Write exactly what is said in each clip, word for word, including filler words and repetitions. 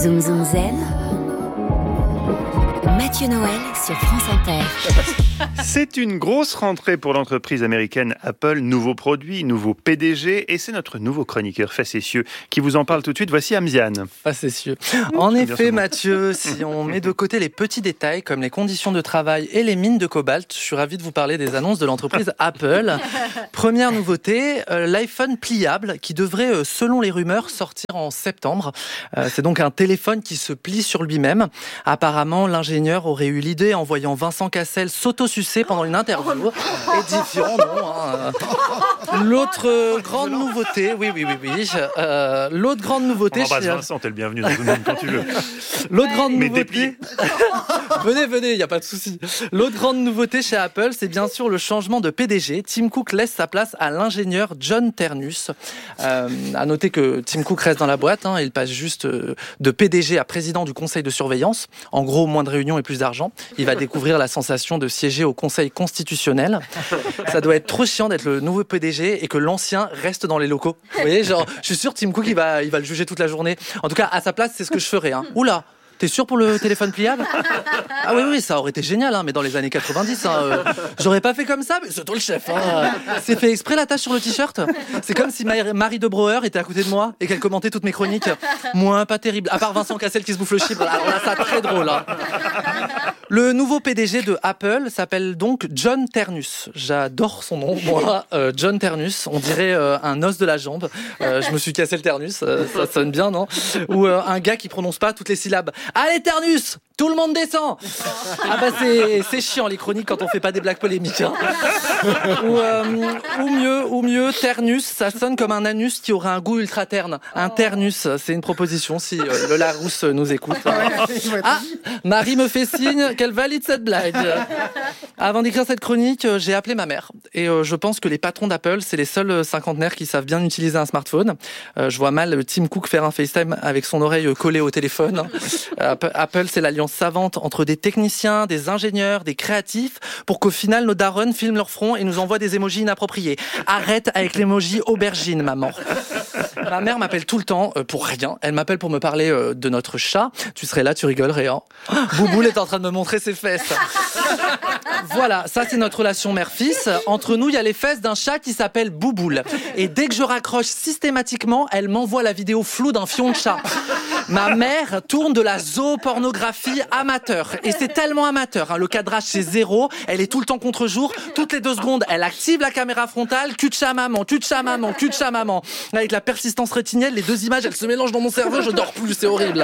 Zoom Zoom Zen, Mathieu Noël sur France Inter. C'est une grosse rentrée pour l'entreprise américaine Apple. Nouveaux produits, nouveau P D G, et c'est notre nouveau chroniqueur facétieux qui vous en parle tout de suite. Voici Amziane. Facétieux. En mmh, effet, Mathieu, si on met de côté les petits détails comme les conditions de travail et les mines de cobalt, je suis ravi de vous parler des annonces de l'entreprise Apple. Première nouveauté, euh, l'iPhone pliable qui devrait, euh, selon les rumeurs, sortir en septembre. Euh, c'est donc un téléphone qui se plie sur lui-même. Apparemment, l'ingénieur aurait eu l'idée en voyant Vincent Cassel s'auto-sucer pendant une interview. Édifiant, non hein. L'autre euh, grande nouveauté, oui, oui, oui, oui. Euh, l'autre grande nouveauté... On embrasse chez... Vincent, t'es le bienvenu dans le monde quand tu veux. L'autre grande Mais nouveauté... venez, venez, il n'y a pas de souci. L'autre grande nouveauté chez Apple, c'est bien sûr le changement de P D G. Tim Cook laisse sa place à l'ingénieur John Ternus. Euh, à noter que Tim Cook reste dans la boîte, hein, il passe juste de P D G à président du conseil de surveillance. En gros, moins de réunions et plus d'argent. Il va découvrir la sensation de siéger au conseil constitutionnel. Ça doit être trop chiant d'être le nouveau P D G et que l'ancien reste dans les locaux. Vous voyez, genre, je suis sûr Tim Cook il va, il va le juger toute la journée. En tout cas, à sa place, c'est ce que je ferais. Hein. Oula, t'es sûr pour le téléphone pliable ? Ah oui, oui, ça aurait été génial, hein, mais dans les années quatre-vingt-dix, hein, euh, j'aurais pas fait comme ça, mais c'est toi le chef. Hein. C'est fait exprès la tache sur le t-shirt. C'est comme si Marie de Brouwer était à côté de moi et qu'elle commentait toutes mes chroniques. Moi, pas terrible. À part Vincent Cassel qui se bouffe le chibre, alors là, ça très drôle. Hein. Le nouveau P D G de Apple s'appelle donc John Ternus. J'adore son nom, moi. Euh, John Ternus, on dirait euh, un os de la jambe. Euh, je me suis cassé le Ternus, euh, ça sonne bien, non ? Ou euh, un gars qui prononce pas toutes les syllabes. Allez Ternus, tout le monde descend. Ah bah c'est, c'est chiant les chroniques quand on fait pas des blagues polémiques. Hein. Ou, euh, ou mieux, ou mieux, Ternus, ça sonne comme un anus qui aurait un goût ultra terne. Un Ternus, c'est une proposition si euh, le Larousse nous écoute. Ah, Marie me fait signe qu'elle valide cette blague. Avant d'écrire cette chronique, j'ai appelé ma mère. Et euh, je pense que les patrons d'Apple, c'est les seuls cinquantenaires qui savent bien utiliser un smartphone. Euh, je vois mal Tim Cook faire un FaceTime avec son oreille collée au téléphone. Apple, c'est l'alliance savante entre des techniciens, des ingénieurs, des créatifs, pour qu'au final, nos darons filment leur front et nous envoient des émojis inappropriés. Arrête avec l'émoji aubergine, maman. Ma mère m'appelle tout le temps euh, pour rien. Elle m'appelle pour me parler euh, de notre chat. Tu serais là, tu rigolerais. Hein. Bouboule est en train de me montrer ses fesses. Voilà, ça c'est notre relation mère-fils. Entre nous, il y a les fesses d'un chat qui s'appelle Bouboule. Et dès que je raccroche systématiquement, elle m'envoie la vidéo floue d'un fion de chat. Ma mère tourne de la zoopornographie amateur. Et c'est tellement amateur, hein. Le cadrage c'est zéro, elle est tout le temps contre-jour. Toutes les deux secondes, elle active la caméra frontale, cul de chat maman, cul de chat maman, cul de chat maman. Avec la persistance rétinienne, les deux images, elles se mélangent dans mon cerveau, je dors plus, c'est horrible.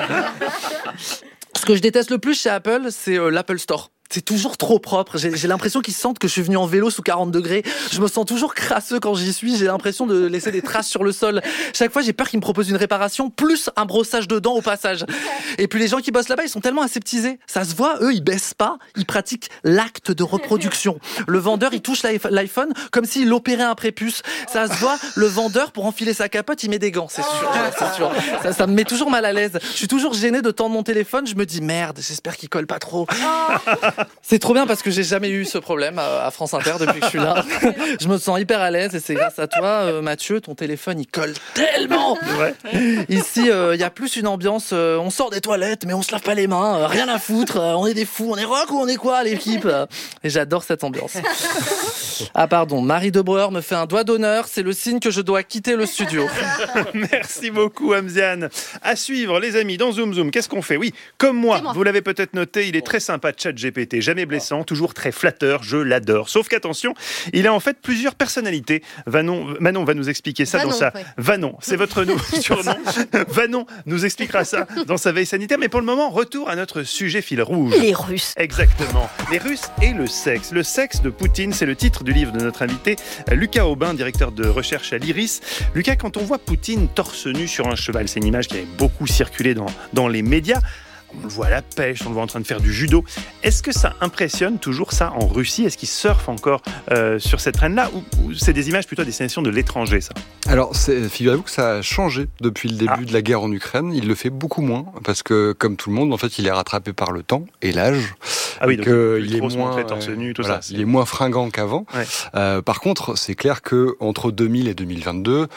Ce que je déteste le plus chez Apple, c'est euh, l'Apple Store. C'est toujours trop propre. J'ai, j'ai l'impression qu'ils sentent que je suis venu en vélo sous quarante degrés. Je me sens toujours crasseux quand j'y suis. J'ai l'impression de laisser des traces sur le sol. Chaque fois, j'ai peur qu'ils me proposent une réparation plus un brossage de dents au passage. Et puis les gens qui bossent là-bas, ils sont tellement aseptisés. Ça se voit, eux, ils baissent pas. Ils pratiquent l'acte de reproduction. Le vendeur, il touche l'iPhone comme s'il opérait un prépuce. Ça se voit, le vendeur, pour enfiler sa capote, il met des gants. C'est sûr, c'est sûr. Ça, ça me met toujours mal à l'aise. Je suis toujours gênée de tendre mon téléphone. Je me dis, merde, j'espère qu'il colle pas trop. C'est trop bien parce que j'ai jamais eu ce problème à France Inter depuis que je suis là. Je me sens hyper à l'aise et c'est grâce à toi, euh, Mathieu, ton téléphone il colle tellement. Ouais. Ici, il euh, y a plus une ambiance, euh, on sort des toilettes mais on se lave pas les mains, euh, rien à foutre, euh, on est des fous, on est rock ou on est quoi l'équipe ? Et j'adore cette ambiance. Ah pardon, Marie de Brouwer me fait un doigt d'honneur, c'est le signe que je dois quitter le studio. Merci beaucoup Amziane. À suivre les amis dans Zoom Zoom, qu'est-ce qu'on fait ? Oui, comme moi, moi, vous l'avez peut-être noté, il est très sympa ChatGPT, jamais blessant, toujours très flatteur, je l'adore. Sauf qu'attention, il a en fait plusieurs personnalités. Vanon, Manon va nous expliquer ça Vanon, dans sa... Ouais. Vanon, c'est votre nouveau surnom. Vanon nous expliquera ça dans sa veille sanitaire. Mais pour le moment, retour à notre sujet fil rouge. Les Russes. Exactement. Les Russes et le sexe. Le sexe de Poutine, c'est le titre du livre de notre invité, Lucas Aubin, directeur de recherche à l'Iris. Lucas, quand on voit Poutine torse nu sur un cheval, c'est une image qui avait beaucoup circulé dans, dans les médias. On le voit à la pêche, on le voit en train de faire du judo. Est-ce que ça impressionne toujours ça en Russie ? Est-ce qu'ils surfent encore euh, sur cette traîne-là ou, ou c'est des images plutôt à destination de l'étranger, ça ? Alors, c'est, figurez-vous que ça a changé depuis le début ah. de la guerre en Ukraine. Il le fait beaucoup moins parce que, comme tout le monde, en fait, il est rattrapé par le temps et l'âge. Ah oui, donc euh, il est moins torse nu, tout voilà, ça. Il est moins fringant qu'avant. Ouais. Euh, par contre, c'est clair que entre deux mille et deux mille vingt-deux,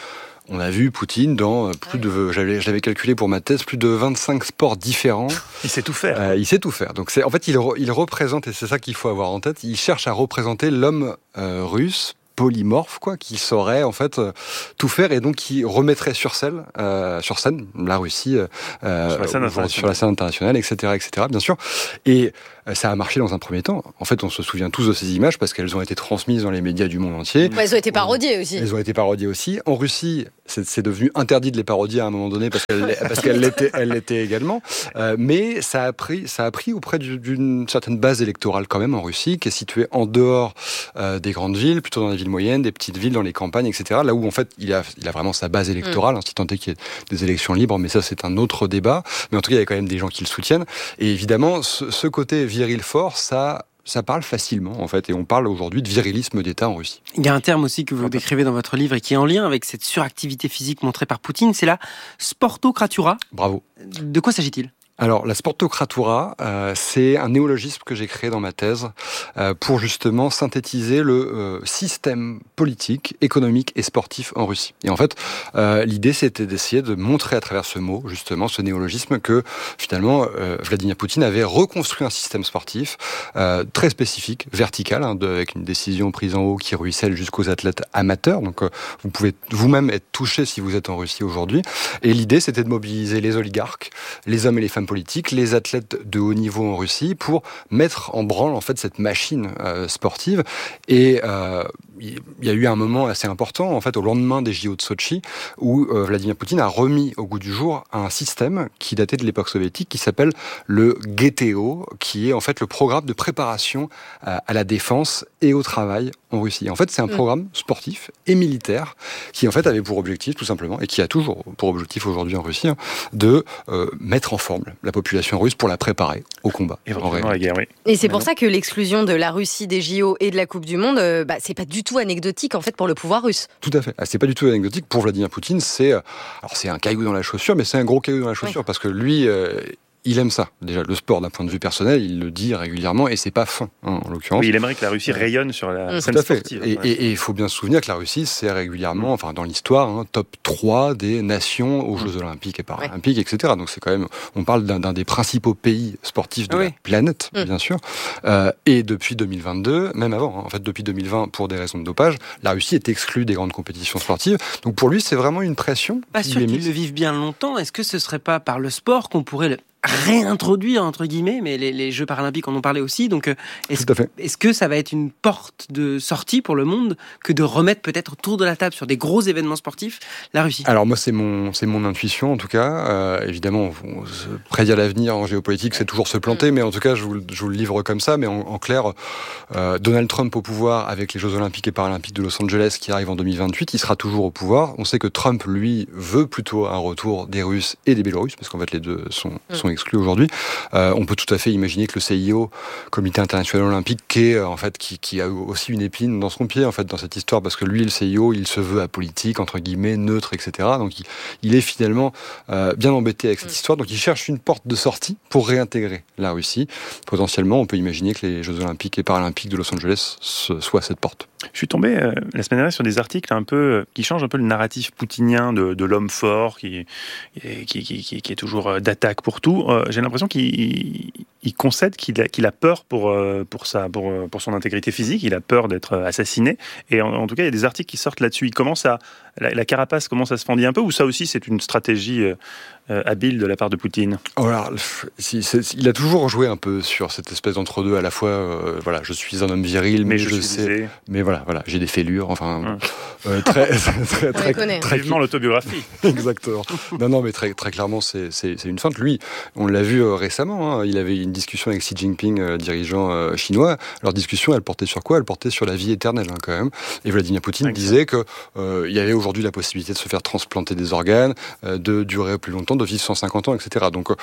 on a vu Poutine dans plus de, j'avais, je l'avais calculé pour ma thèse, plus de vingt-cinq sports différents. Il sait tout faire. Euh, il sait tout faire. Donc c'est, en fait, il, re, il représente, et c'est ça qu'il faut avoir en tête, il cherche à représenter l'homme euh, russe polymorphe, quoi, qui saurait en fait euh, tout faire et donc qui remettrait sur scène, euh, sur scène la Russie euh, sur, la scène euh, sur la scène internationale, et cetera, et cetera. Bien sûr. Et euh, ça a marché dans un premier temps. En fait, on se souvient tous de ces images parce qu'elles ont été transmises dans les médias du monde entier. Ouais, elles ont été parodiées aussi. Elles ont été parodiées aussi. En Russie, c'est, c'est devenu interdit de les parodier à un moment donné parce qu'elles, parce qu'elles l'étaient, elles l'étaient également. Euh, mais ça a pris, ça a pris auprès d'une certaine base électorale quand même en Russie, qui est située en dehors euh, des grandes villes, plutôt dans les villes moyennes, des petites villes, dans les campagnes, et cetera. Là où en fait il a, il a vraiment sa base électorale, mmh. hein, si tant est qu'il y ait des élections libres, mais ça c'est un autre débat. Mais en tout cas, il y a quand même des gens qui le soutiennent. Et évidemment, ce, ce côté viril fort, ça. Ça parle facilement, en fait, et on parle aujourd'hui de virilisme d'État en Russie. Il y a un terme aussi que vous décrivez dans votre livre et qui est en lien avec cette suractivité physique montrée par Poutine, c'est la sportocratura. Bravo. De quoi s'agit-il ? Alors, la sportocratura, euh, c'est un néologisme que j'ai créé dans ma thèse euh, pour justement synthétiser le euh, système politique, économique et sportif en Russie. Et en fait, euh, l'idée, c'était d'essayer de montrer à travers ce mot, justement, ce néologisme, que finalement, euh, Vladimir Poutine avait reconstruit un système sportif euh, très spécifique, vertical, hein, de, avec une décision prise en haut qui ruisselle jusqu'aux athlètes amateurs. Donc, euh, vous pouvez vous-même être touché si vous êtes en Russie aujourd'hui. Et l'idée, c'était de mobiliser les oligarques, les hommes et les femmes politiques, les athlètes de haut niveau en Russie pour mettre en branle en fait cette machine euh, sportive. Et euh, il y a eu un moment assez important en fait au lendemain des J O de Sotchi où euh, Vladimir Poutine a remis au goût du jour un système qui datait de l'époque soviétique qui s'appelle le G T O, qui est en fait le programme de préparation euh, à la défense et au travail en Russie. En fait, c'est un programme sportif et militaire qui en fait avait pour objectif tout simplement et qui a toujours pour objectif aujourd'hui en Russie hein, de euh, mettre en forme la population russe pour la préparer au combat. Et vraiment la guerre, oui. Et c'est pour ça que l'exclusion de la Russie des J O et de la Coupe du Monde, euh, bah, c'est pas du tout anecdotique en fait pour le pouvoir russe. Tout à fait. Ah, c'est pas du tout anecdotique pour Vladimir Poutine. C'est alors c'est un caillou dans la chaussure, mais c'est un gros caillou dans la chaussure oui. parce que lui. Euh, Il aime ça. Déjà, le sport, d'un point de vue personnel, il le dit régulièrement, et c'est pas fin, hein, en l'occurrence. Oui, il aimerait que la Russie rayonne sur la mmh. scène Tout à fait. sportive. Et il faut bien se souvenir que la Russie, c'est régulièrement, enfin, dans l'histoire, hein, top trois des nations aux Jeux Olympiques et Paralympiques, ouais. et cetera. Donc c'est quand même, on parle d'un, d'un des principaux pays sportifs de ah oui. la planète, mmh. bien sûr. Euh, et depuis deux mille vingt-deux, même avant, hein, en fait, depuis deux mille vingt, pour des raisons de dopage, la Russie est exclue des grandes compétitions sportives. Donc pour lui, c'est vraiment une pression. Pas sûr qu'il le vive bien longtemps. Est-ce que ce serait pas par le sport qu'on pourrait le réintroduire entre guillemets, mais les, les Jeux paralympiques en ont parlé aussi, donc est-ce, Tout à fait. est-ce que ça va être une porte de sortie pour le monde que de remettre peut-être autour de la table sur des gros événements sportifs la Russie ? Alors moi c'est mon, c'est mon intuition en tout cas, euh, évidemment on, on, prédire l'avenir en géopolitique c'est toujours se planter, mmh. mais en tout cas je vous, je vous le livre comme ça, mais en, en clair euh, Donald Trump au pouvoir avec les Jeux Olympiques et Paralympiques de Los Angeles qui arrivent en deux mille vingt-huit, il sera toujours au pouvoir. On sait que Trump lui veut plutôt un retour des Russes et des Biélorusses parce qu'en fait les deux sont, mmh. sont exclus aujourd'hui. Euh, on peut tout à fait imaginer que le C I O, Comité international olympique, qui, est, en fait, qui, qui a aussi une épine dans son pied en fait dans cette histoire, parce que lui, le C I O, il se veut apolitique, entre guillemets, neutre, et cetera. Donc il, il est finalement euh, bien embêté avec cette mmh. histoire. Donc il cherche une porte de sortie pour réintégrer la Russie. Potentiellement, on peut imaginer que les Jeux Olympiques et Paralympiques de Los Angeles soient cette porte. Je suis tombé euh, la semaine dernière sur des articles un peu qui changent un peu le narratif poutinien de, de l'homme fort qui, qui, qui, qui, qui est toujours d'attaque pour tout. Euh, j'ai l'impression qu'il il concède qu'il a, qu'il a peur pour, pour, sa, pour, pour son intégrité physique, il a peur d'être assassiné. Et en, en tout cas, il y a des articles qui sortent là-dessus. Il commence à, la, la carapace commence à se fendiller un peu, ou ça aussi c'est une stratégie euh, euh, habile de la part de Poutine ? Alors, si, c'est, il a toujours joué un peu sur cette espèce d'entre-deux, à la fois, euh, voilà, je suis un homme viril, mais, mais je, je sais, visé. mais voilà, voilà, j'ai des fêlures, enfin, hum. euh, très, très, très, très, très vivement l'autobiographie. Exactement. Non, non, mais très, très clairement, c'est, c'est, c'est une feinte. Lui, on l'a vu euh, récemment, hein, il avait une discussion avec Xi Jinping, euh, dirigeant euh, chinois. Leur discussion, elle portait sur quoi ? Elle portait sur la vie éternelle, hein, quand même. Et Vladimir Poutine exact. disait que euh, il y avait aujourd'hui la possibilité de se faire transplanter des organes, euh, de durer plus longtemps, de vivre cent cinquante ans, et cetera. Donc, euh,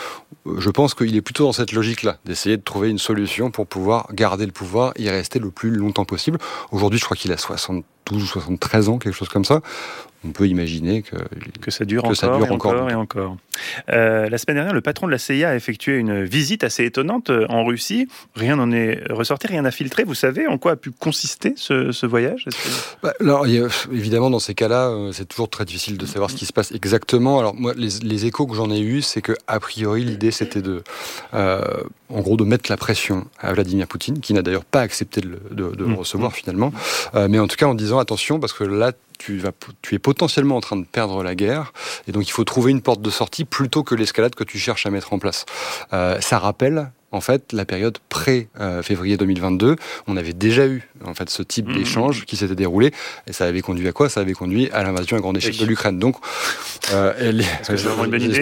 je pense qu'il est plutôt dans cette logique-là, d'essayer de trouver une solution pour pouvoir garder le pouvoir et y rester le plus longtemps possible. Aujourd'hui, je crois qu'il a soixante-douze ou soixante-treize ans, quelque chose comme ça. On peut imaginer que, que ça dure, que encore, ça dure et encore, encore et encore. Euh, la semaine dernière, le patron de la C I A a effectué une visite assez étonnante en Russie. Rien n'en est ressorti, rien n'a filtré. Vous savez en quoi a pu consister ce, ce voyage ? que... bah, alors, il y a, évidemment, dans ces cas-là, c'est toujours très difficile de savoir ce qui se passe exactement. Alors, moi, les, les échos que j'en ai eus, c'est que a priori, l'idée, c'était de, euh, en gros, de mettre la pression à Vladimir Poutine, qui n'a d'ailleurs pas accepté de, de, de mmh. le recevoir finalement. Euh, mais en tout cas, en disant attention, parce que là, Tu, vas, tu es potentiellement en train de perdre la guerre, et donc il faut trouver une porte de sortie plutôt que l'escalade que tu cherches à mettre en place. Euh, ça rappelle en fait la période pré-février deux mille vingt-deux. On avait déjà eu en fait ce type mmh. d'échange qui s'était déroulé, et ça avait conduit à quoi ? Ça avait conduit à l'invasion à grande échelle oui. de l'Ukraine. Donc, euh, les, c'est vraiment une bonne idée.